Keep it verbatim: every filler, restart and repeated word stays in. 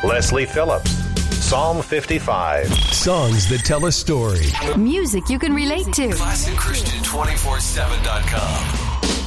Leslie Phillips, Psalm fifty-five. Songs that tell a story. Music you can relate to. Classic Christian two forty-seven dot com.